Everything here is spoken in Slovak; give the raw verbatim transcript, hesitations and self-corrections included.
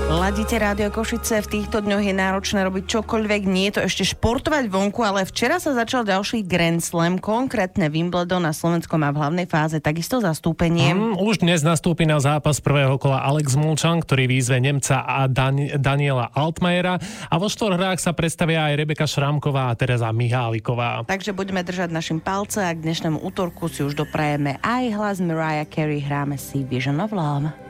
Ladíte Rádio Košice, v týchto dňoch je náročné robiť čokoľvek, nie je to ešte športovať vonku, ale včera sa začal ďalší Grand Slam, konkrétne Wimbledon na Slovensku má v hlavnej fáze takisto zastúpenie. Mm, už dnes nastúpi na zápas prvého kola Alex Mulčan, ktorý výzve Nemca a Dan- Daniela Altmajera, a vo štvorhrách sa predstavia aj Rebeka Šramková a Tereza Miháliková. Takže budeme držať našim palce a k dnešnému útorku si už doprajeme aj hlas Mariah Carey, hráme si Vision of Love.